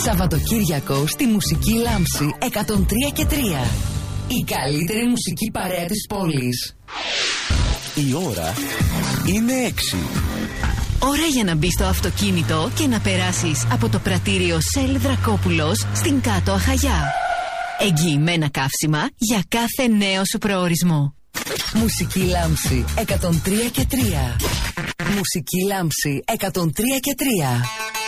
Σαββατοκύριακο στη Μουσική Λάμψη 103 και 3. Η καλύτερη μουσική παρέα της πόλης. Η ώρα είναι 6. Ώρα για να μπεις στο αυτοκίνητο και να περάσεις από το πρατήριο Σελ Δρακόπουλος στην Κάτω Αχαγιά. Εγγυημένα καύσιμα για κάθε νέο σου προορισμό. Μουσική Λάμψη 103 και 3. Μουσική Λάμψη 103 και 3.